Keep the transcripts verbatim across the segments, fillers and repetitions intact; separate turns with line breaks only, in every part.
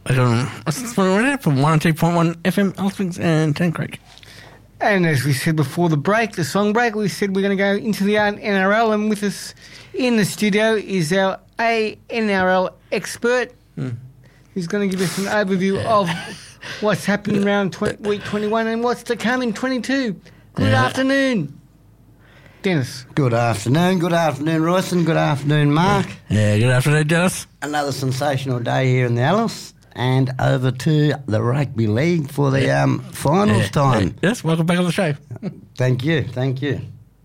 From one oh two point one F M, Alice Springs and Tan Creek.
And as we said before the break, the song break, we said we're going to go into the N R L, and with us in the studio is our A N R L expert, mm. who's going to give us an overview of what's happening around tw- week twenty-one and what's to come in twenty-two. Good yeah. afternoon, Dennis.
Good afternoon. Good afternoon, Royston. Good afternoon, Mark.
Yeah, good afternoon, Dennis.
Another sensational day here in the Alice. And over to the Rugby League for the um, finals
yeah.
time.
Yes, welcome back on the show.
Thank you, thank you.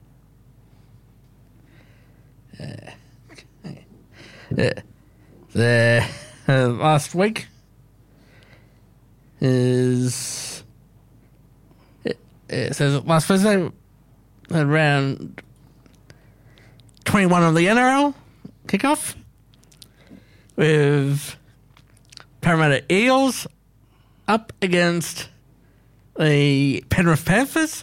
Uh, okay. The uh, last week is it, it says last Thursday around twenty-one of the N R L kickoff with Parramatta Eels up against the Penrith Panthers.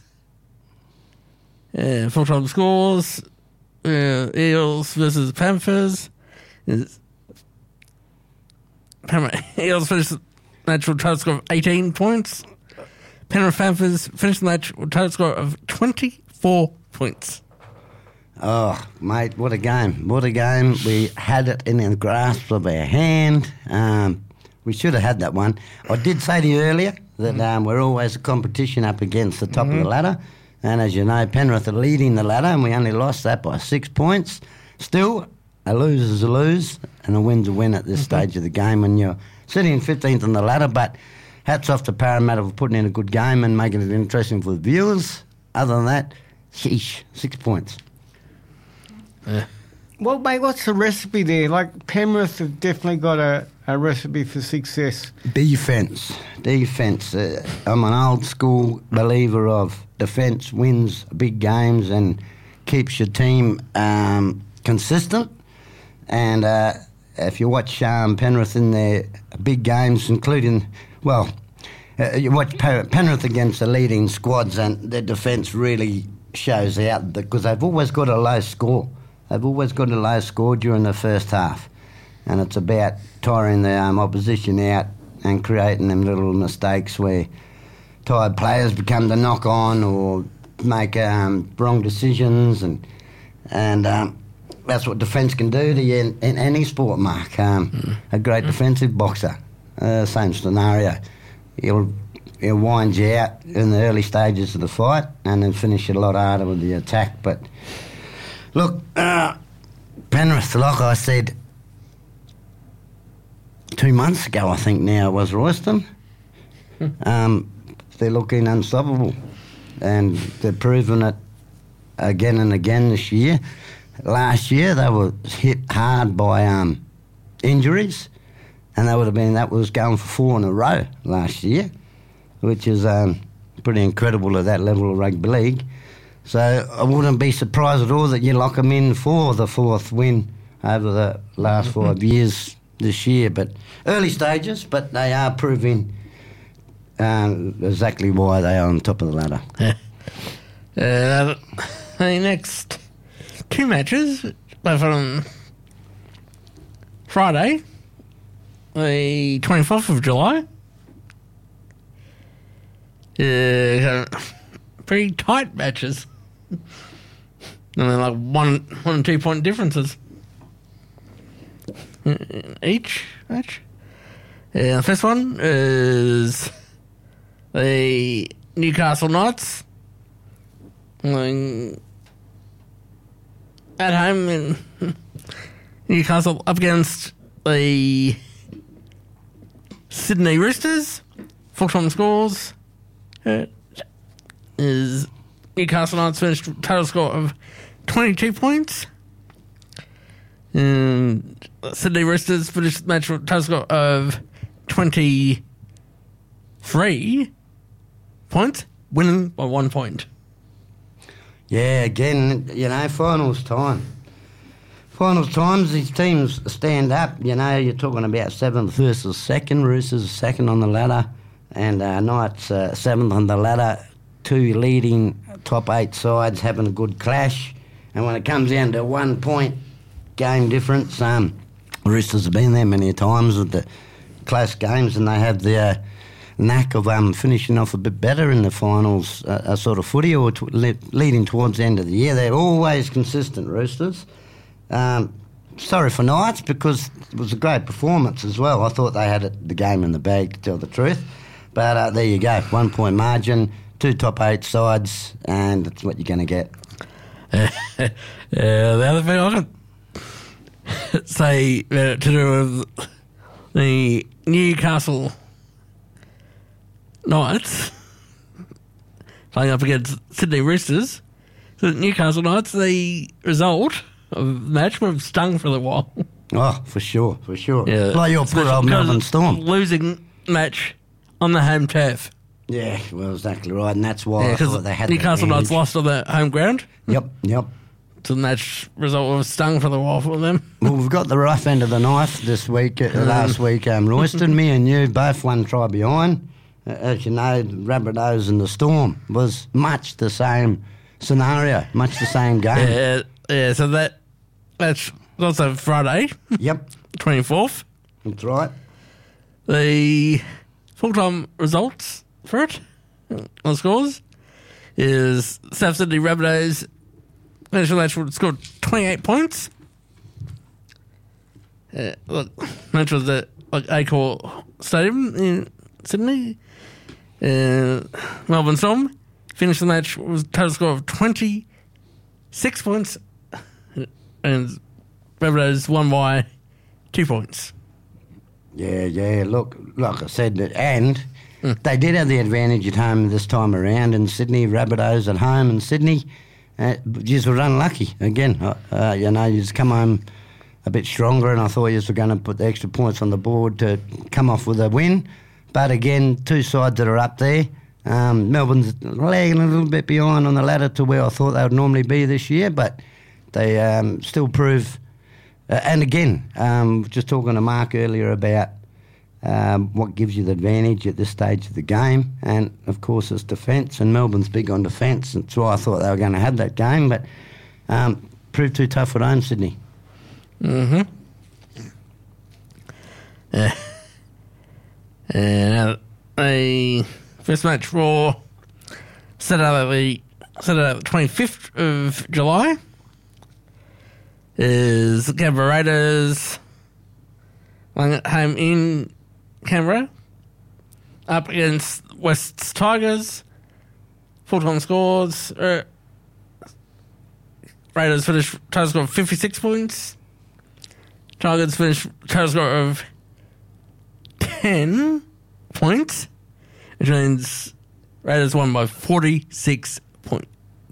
Uh, full-time scores, uh, Eels versus Panthers. Is Parramatta Eels finished the match with a total score of eighteen points. Penrith Panthers finished the match with a total score of twenty-four points.
Oh, mate, what a game. What a game. We had it in the grasp of our hand. Um... We should have had that one. I did say to you earlier that um, we're always a competition up against the top mm-hmm. of the ladder. And as you know, Penrith are leading the ladder, and we only lost that by six points. Still, a lose is a lose, and a win's a win at this mm-hmm. stage of the game when you're sitting fifteenth on the ladder. But hats off to Parramatta for putting in a good game and making it interesting for the viewers. Other than that, sheesh, six points.
Yeah. Well, mate, what's the recipe there? Like, Penrith have definitely got a, a recipe for success.
Defence. Defence. Uh, I'm an old school believer of defence wins big games and keeps your team um, consistent. And uh, if you watch um, Penrith in their big games, including, well, uh, you watch Penrith against the leading squads, and their defence really shows out because they've always got a low score. They've always got a low score during the first half, and it's about tiring the um, opposition out and creating them little mistakes where tired players become the knock-on or make um, wrong decisions, and and um, that's what defence can do to you in, in any sport, Mark. Um, mm. A great mm. defensive boxer, uh, same scenario. He'll, he'll wind you out in the early stages of the fight and then finish it a lot harder with the attack, but... Look, uh, Penrith, like I said two months ago, I think now it was Royston, um, they're looking unstoppable, and they've proven it again and again this year. Last year they were hit hard by um, injuries, and they would have been that was going for four in a row last year, which is um, pretty incredible at that level of rugby league. So I wouldn't be surprised at all that you lock them in for the fourth win over the last five years this year. But early stages, but they are proving uh, exactly why they are on top of the ladder.
Yeah. Uh, the next two matches, both on Friday, the twenty-fourth of July. Uh, pretty tight matches. I mean, like one, one and two point differences each match. Yeah, the first one is the Newcastle Knights um, at home in Newcastle up against the Sydney Roosters. Full-time scores uh, is Newcastle Knights finished total score of twenty-two points. And Sydney Roosters finished the match with total score of twenty-three points, winning by one point.
Yeah, again, you know, finals time. Finals times, these teams stand up. You know, you're talking about seventh versus second. Roosters second on the ladder, and uh, Knights uh, seventh on the ladder. Two leading top eight sides having a good clash. And when it comes down to one point game difference, um, Roosters have been there many times with the close games, and they have the uh, knack of um, finishing off a bit better in the finals, uh, a sort of footy, or to, le- leading towards the end of the year. They're always consistent, Roosters. Um, sorry for Knights, because it was a great performance as well. I thought they had it, the game in the bag, to tell the truth. But uh, there you go, one point margin, two top eight sides, and that's what you're going to get.
Uh, uh, the other thing I could say uh, to do with the Newcastle Knights playing up against Sydney Roosters. So Newcastle Knights, the result of the match would have stung for a while.
Oh, for sure, for sure.
Yeah,
like your poor old Melbourne Storm.
Losing match on the home turf.
Yeah, well, exactly right, and that's why
Yeah,
I thought they had
Newcastle
the
Knights lost on their home ground.
Yep, yep.
So the match result was stung for the while for them.
Well, we've got the rough end of the knife this week. Uh, last week, um, Royston, me and you both one try behind. Uh, as you know, the Rabbitohs and the Storm was much the same scenario, much the same game.
Yeah, yeah. So that that's also Friday,
Yep,
twenty-fourth.
that's right.
The full-time results for it, on scores, is South Sydney Rabbitohs initial match would score twenty-eight points. Uh, look, match was at like Accor Stadium in Sydney. Uh, Melbourne Storm finished the match with a total score of twenty-six points, and Rabbitohs won by two points.
Yeah, yeah. Look, like I said, and mm. they did have the advantage at home this time around in Sydney. Rabbitohs at home in Sydney. Uh, you were unlucky again. Uh, you know, you just come home a bit stronger, and I thought you were going to put the extra points on the board to come off with a win. But again, two sides that are up there. Um, Melbourne's lagging a little bit behind on the ladder to where I thought they would normally be this year, but they um, still prove. Uh, and again, um, just talking to Mark earlier about um, what gives you the advantage at this stage of the game, and of course it's defence, and Melbourne's big on defence. That's why I thought they were going to have that game, but um, proved too tough at home, Sydney.
Mm-hmm. Yeah. And the first match for Saturday, Saturday the twenty-fifth of July is the Canberra Raiders playing at home in Canberra up against West's Tigers. Full-time scores. Uh, Raiders finished total score of fifty-six points. Tigers finished total score of ten points, which means Raiders won by forty-six points.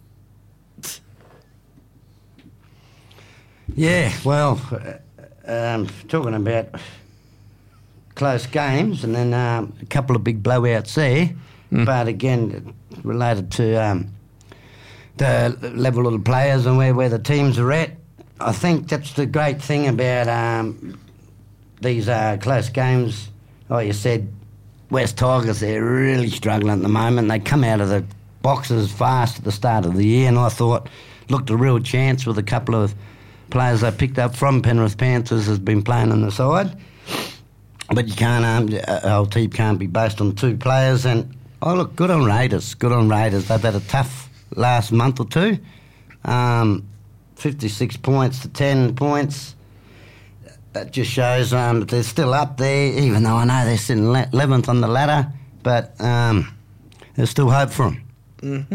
Yeah, well, uh, um, talking about close games, and then um, a couple of big blowouts there, mm. but again, related to um, the level of the players and where, where the teams are at. I think that's the great thing about um, these uh, close games. Like you said, West Tigers, they're really struggling at the moment. They come out of the boxes fast at the start of the year, and I thought looked a real chance with a couple of players they picked up from Penrith Panthers has been playing on the side. But you can't, um, a whole team can't be based on two players. And, oh, look, good on Raiders, good on Raiders. They've had a tough last month or two. Um, fifty-six points to ten points. That just shows um, they're still up there, even though I know they're sitting eleventh on the ladder. But um, there's still hope for them.
Mm-hmm.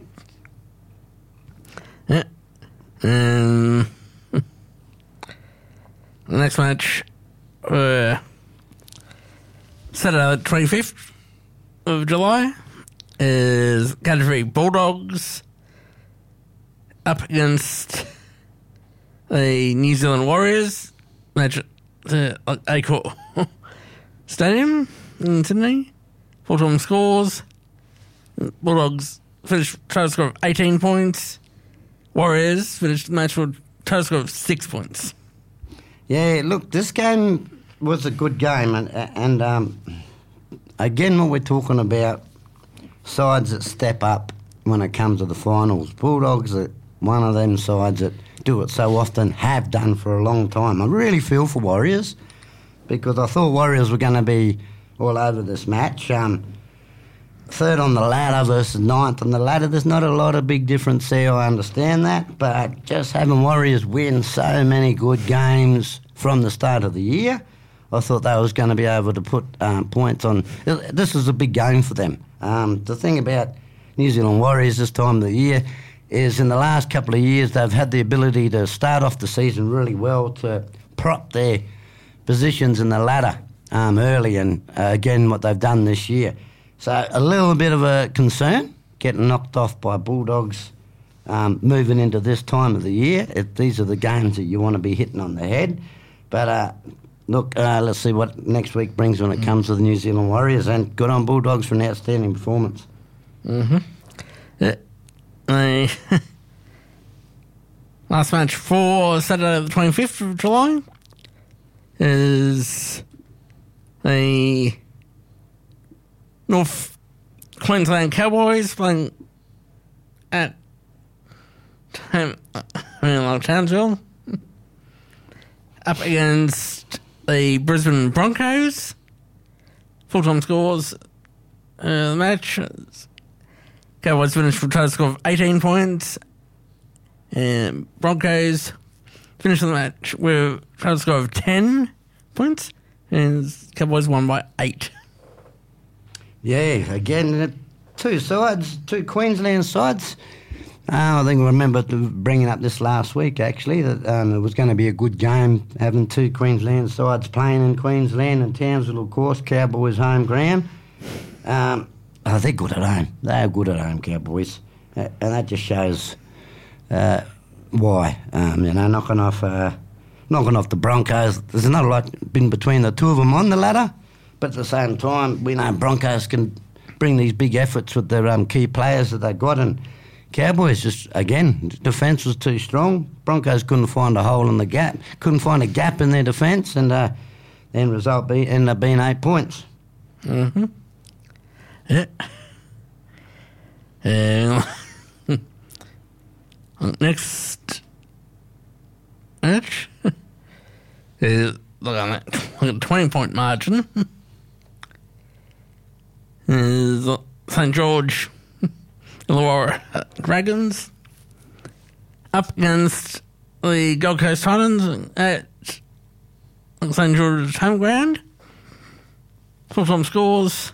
Yeah. Um, the next match, uh, Saturday the twenty-fifth of July, is Canterbury Bulldogs up against the New Zealand Warriors. Match at the Accor Stadium in Sydney. Full-time scores. Bulldogs finished total score of eighteen points. Warriors finished the match with total score of six points.
Yeah, look, this game was a good game, and, and um, again, what we're talking about, sides that step up when it comes to the finals. Bulldogs are one of them sides that do it so often, have done for a long time. I really feel for Warriors because I thought Warriors were going to be all over this match. Um, third on the ladder versus ninth on the ladder, there's not a lot of big difference there, I understand that, but just having Warriors win so many good games from the start of the year, I thought they was going to be able to put um, points on. This is a big game for them. Um, the thing about New Zealand Warriors this time of the year is in the last couple of years they've had the ability to start off the season really well to prop their positions in the ladder um, early, and uh, again what they've done this year. So a little bit of a concern getting knocked off by Bulldogs um, moving into this time of the year. If these are the games that you want to be hitting on the head. But uh, look, uh, let's see what next week brings when it comes to the New Zealand Warriors, and good on Bulldogs for an outstanding performance.
Mm-hmm. Yeah. The last match for Saturday the twenty-fifth of July is the North Queensland Cowboys playing at um, I mean, like Townsville up against the Brisbane Broncos. Full-time scores uh, the match. Cowboys finished with a total score of eighteen points. And Broncos finished the match with a total score of ten points. And Cowboys won by eight.
Yeah, again, two sides, two Queensland sides. Uh, I think I remember bringing up this last week, actually, that um, it was going to be a good game having two Queensland sides playing in Queensland and Townsville, of course, Cowboys home ground. Um, oh, they're good at home. They are good at home, Cowboys. Uh, and that just shows uh, why. Um, you know, knocking off, uh, knocking off the Broncos. There's not a lot been between the two of them on the ladder, but at the same time, we know Broncos can bring these big efforts with their um, key players that they've got, and Cowboys just, again, defence was too strong. Broncos couldn't find a hole in the gap, couldn't find a gap in their defence, and uh, the end result be, ended up being eight points.
Mm-hmm. Yeah. And next match is, look at that, look at the twenty-point margin. Is Saint George Illawarra Dragons up against the Gold Coast Titans at Saint George's home ground. Full-time scores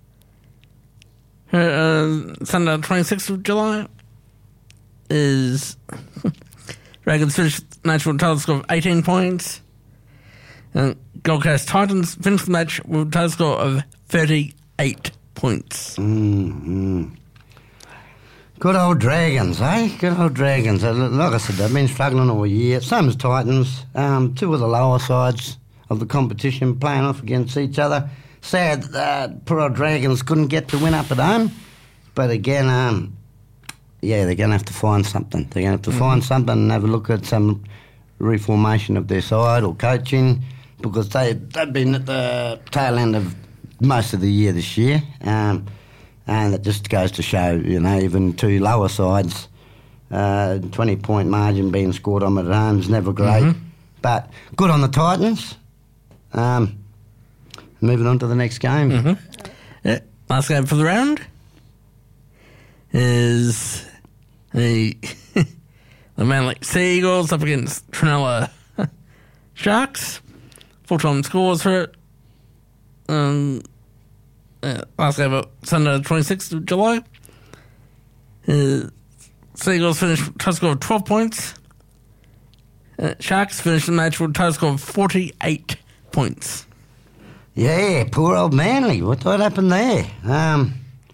uh, Sunday twenty-sixth of July is Dragons finished the match with a total score of eighteen points, and Gold Coast Titans finished the match with a total score of thirty-eight points.
Mm-hmm. Good old Dragons, eh? Good old Dragons. Like I said, they've been struggling all year. Same as Titans. Um, two of the lower sides of the competition playing off against each other. Sad that uh, poor old Dragons couldn't get the win up at home. But again, um, yeah, they're going to have to find something. They're going to have to mm-hmm. find something and have a look at some reformation of their side or coaching, because they, they've been at the tail end of most of the year this year. Um, And it just goes to show, you know, even two lower sides, uh, twenty-point margin being scored on at home is never great. Mm-hmm. But good on the Titans. Um, moving on to the next game.
Mm-hmm. Yeah, last game for the round is the, the Manly Sea Eagles up against Trinella Sharks. Full-time scores for it. Um... Uh, last game of Sunday, the twenty-sixth of July. Uh, Seagulls finished with a total score of twelve points. Uh, Sharks finished the match with a total score of forty-eight points.
Yeah, poor old Manly. What, what happened there? Um,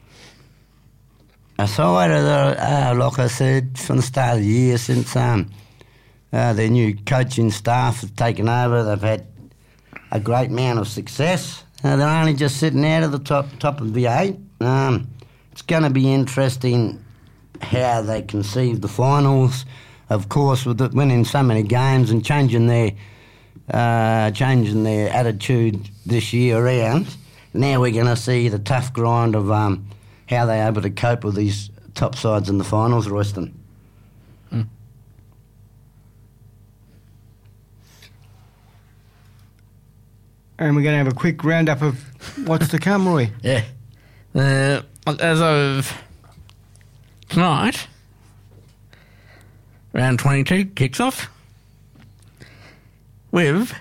I saw it, uh, like I said, from the start of the year, since um, uh, their new coaching staff have taken over, they've had a great amount of success. Uh, they're only just sitting out of the top top of the eight. Um, it's going to be interesting how they conceive the finals. Of course, with the, winning so many games and changing their uh, changing their attitude this year around. Now we're going to see the tough grind of um, how they're able to cope with these top sides in the finals, Royston.
Mm.
And we're going to have a quick roundup of what's to come, Roy.
Yeah. Uh, as of tonight, round twenty-two kicks off with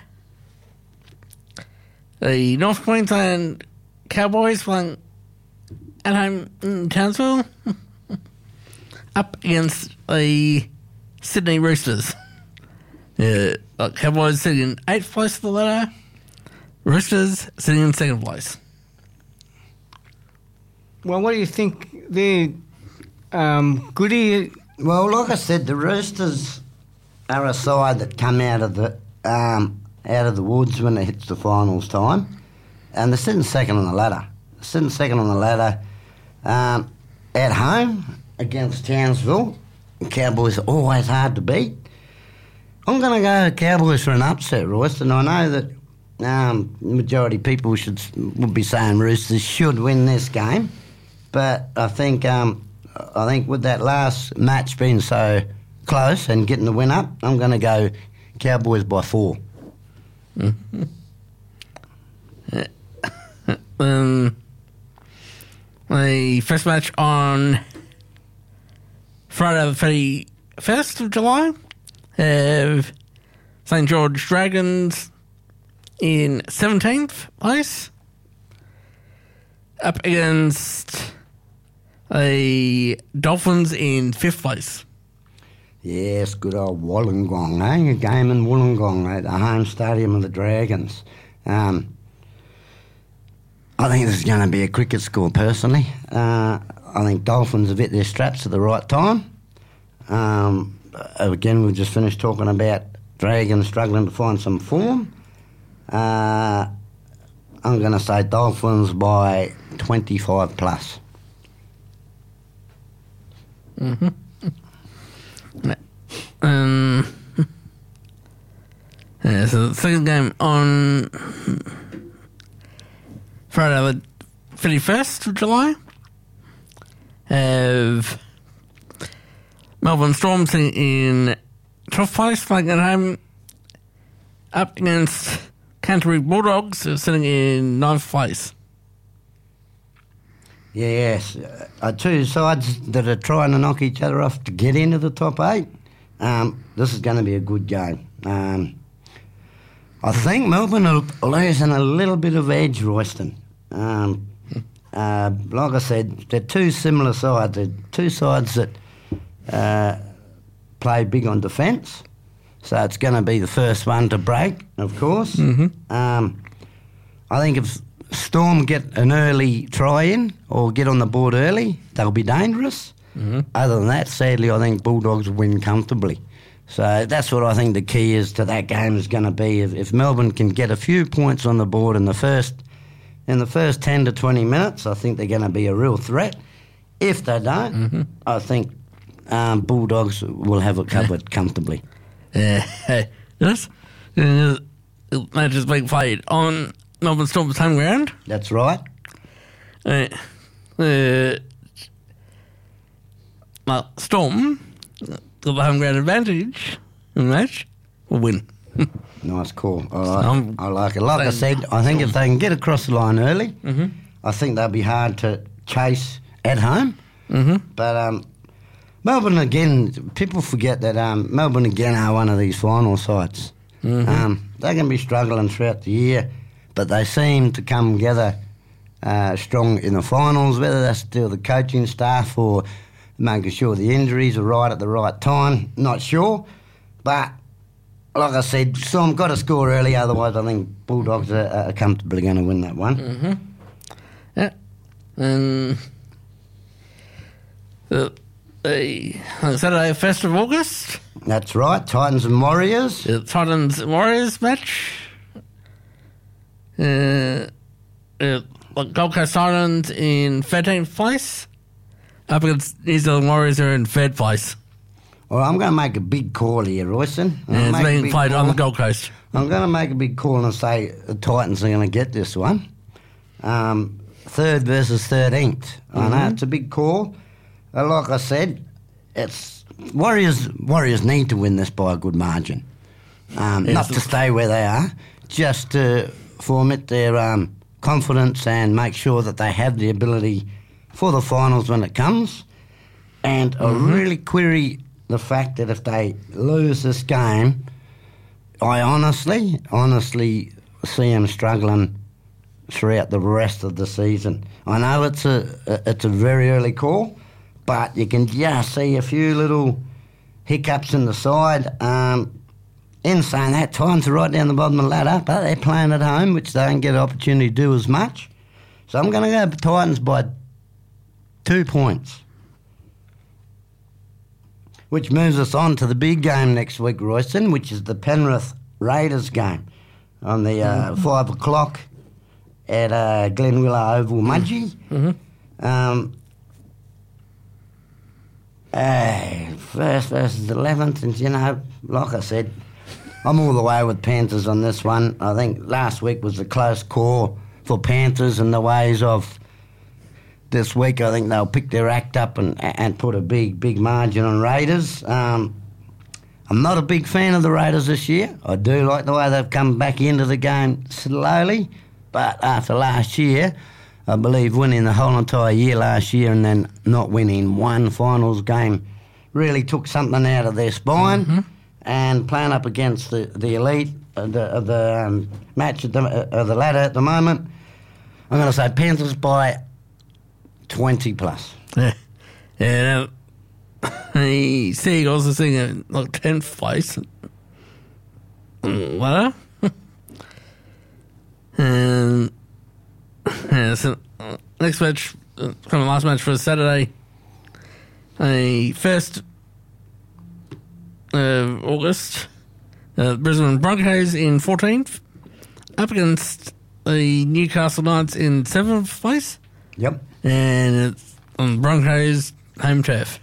the North Queensland Cowboys playing at home in Townsville up against the Sydney Roosters. Uh, Cowboys sitting in eighth place for the ladder. Roosters sitting in second place.
Well, what do you think there, um, Goody?
Well, like I said, the Roosters are a side that come out of the um, out of the woods when it hits the finals time, and they're sitting second on the ladder. They're sitting second on the ladder um, at home against Townsville. The Cowboys are always hard to beat. I'm going to go Cowboys for an upset, Royce, and I know that um, the majority of people should would be saying Roosters should win this game, but I think um, I think with that last match being so close and getting the win up, I'm going to go Cowboys by four.
Mm-hmm. um, the first match on Friday the thirty-first of July have Saint George Dragons in seventeenth place up against the Dolphins in fifth place.
Yes, good old Wollongong, eh? A game in Wollongong at the home stadium of the Dragons. Um, I think this is going to be a cricket score, personally. Uh, I think Dolphins have hit their straps at the right time. Um, again, we've just finished talking about Dragons struggling to find some form. Uh, I'm going to say Dolphins by twenty-five plus.
Mm-hmm. Um, yeah, so the second game on Friday the thirty-first of July have Melbourne Storm sitting in twelfth place, playing at home up against Canterbury Bulldogs, who are sitting in ninth place.
Yes, uh, two sides that are trying to knock each other off to get into the top eight. Um, this is going to be a good game. Um, I think Melbourne are losing a little bit of edge, Royston. Um, uh, like I said, they're two similar sides. They're two sides that uh, play big on defence. So it's going to be the first one to break, of course.
Mm-hmm.
Um, I think if Storm get an early try in or get on the board early, they'll be dangerous.
Mm-hmm.
Other than that, sadly, I think Bulldogs win comfortably. So that's what I think the key is to that game is going to be. If, if Melbourne can get a few points on the board in the first in the first ten to twenty minutes, I think they're going to be a real threat. If they don't,
mm-hmm.
I think um, Bulldogs will have it covered comfortably.
Yeah, uh, yes. Uh, match is being played on Melbourne Storm's home ground.
That's right.
Uh, uh, well, Storm got the home ground advantage in the match. Will win.
Nice call. I like,
Um,
I like it. Like I said, I think if they can get across the line early,
Mm-hmm.
I think they'll be hard to chase at home.
Mm-hmm.
But um, Melbourne, again, people forget that um, Melbourne, again, are one of these final sides.
Mm-hmm.
Um, they can be struggling throughout the year, but they seem to come together uh, strong in the finals, whether that's to do with the coaching staff or making sure the injuries are right at the right time. Not sure. But like I said, Storm got to score early, otherwise I think Bulldogs are, are comfortably going to win that one.
Mm-hmm. Yeah. And the, the on Saturday, first of August,
That's right, Titans and Warriors.
the Titans and Warriors match. Uh, uh, Gold Coast Titans in thirteenth place, up against New Zealand Warriors who are in third place.
Well, I'm going to make a big call here, Royston. I'm
And
gonna
it's
make a
being
big
played on
call.
the Gold Coast.
I'm going to make a big call and say the Titans are going to get this one. Um, third versus thirteenth. I
Mm-hmm.
know it's a big call. Uh, like I said, it's Warriors. Warriors need to win this by a good margin. Um,
Yes.
not to stay where they are, just to formit their um, confidence and make sure that they have the ability for the finals when it comes. And mm-hmm. I really query the fact that if they lose this game, I honestly, honestly see them struggling throughout the rest of the season. I know it's a it's a very early call, but you can just see a few little hiccups in the side. Um, in saying that, Titans are right down the bottom of the ladder, but they're playing at home, which they don't get an opportunity to do as much. So I'm going to go Titans by two points. Which moves us on to the big game next week, Royston, which is the Penrith Raiders game on the uh, five o'clock at uh, Glenwilla Oval, Mudgee. Mm-hmm. Um, uh, first versus eleventh, and you know, like I said, I'm all the way with Panthers on this one. I think last week was a close call for Panthers in the ways of this week. I think they'll pick their act up and and put a big, big margin on Raiders. Um, I'm not a big fan of the Raiders this year. I do like the way they've come back into the game slowly, but after last year, I believe winning the whole entire year last year and then not winning one finals game really took something out of their spine. Mm-hmm. And playing up against the, the elite of the, of the um, match of the, of the ladder at the moment, I'm going to say Panthers by twenty plus.
Yeah. Yeah. The Seagulls are sitting at like tenth place. What? And yeah, so next match, uh, kind of last match for Saturday, the first uh, August, uh, Brisbane Broncos in fourteenth, up against the Newcastle Knights in seventh place.
Yep.
And it's on Broncos home turf.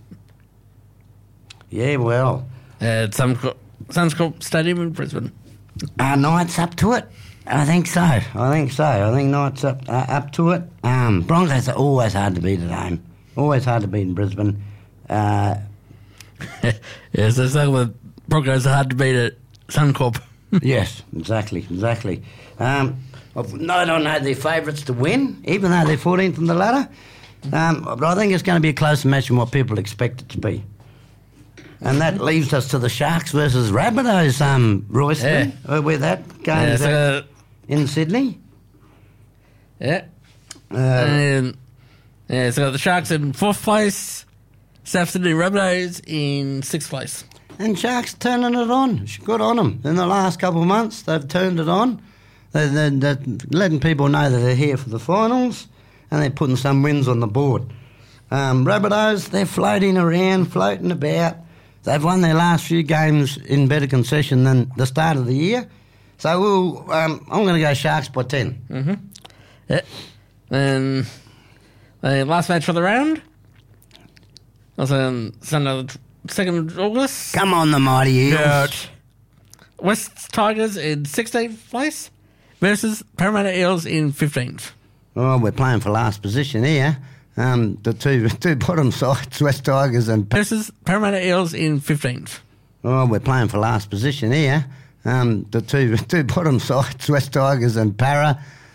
Yeah, well.
At Suncorp Stadium in Brisbane.
Are Knights up to it? I think so. I think so. I think Knights up uh, up to it. Um, Broncos are always hard to beat at home. Always hard to beat in Brisbane. Uh,
yeah, so it's like the Broncos are hard to beat at Suncorp.
Yes, exactly, exactly. Um, no, I don't know they're favourites to win, even though they're fourteenth on the ladder. Um, but I think it's going to be a closer match than what people expect it to be. And that leaves us to the Sharks versus Rabbitohs, um, Royston,
yeah.
where that game is
yeah, so,
in Sydney.
Yeah.
Uh,
and, yeah, so the Sharks in fourth place, South Sydney Rabbitohs in sixth place.
And Sharks turning it on. Good on them. In the last couple of months, they've turned it on. They're, they're, they're letting people know that they're here for the finals, and they're putting some wins on the board. Um, Rabbitohs, they're floating around, floating about. They've won their last few games in better concession than the start of the year. So we'll, um, I'm going to go Sharks by ten.
Mm-hmm. Yeah. And the last match for the round was on Sunday, the second of August.
Come on, the mighty Eagles.
Got West Tigers in sixteenth place versus Parramatta Eels in fifteenth.
Oh, we're playing for last position here. Um, the two two bottom sides, West Tigers and...
Versus Parramatta Eels in fifteenth.
Oh, we're playing for last position here. Um, the two two bottom sides, West Tigers and Para,